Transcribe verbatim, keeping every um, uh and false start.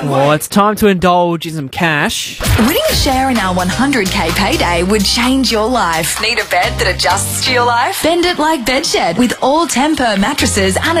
Well, it's time to indulge in some cash. Winning a share in our one hundred K payday would change your life. Need a bed that adjusts to your life? Bend it like Bedshed with all Temper mattresses and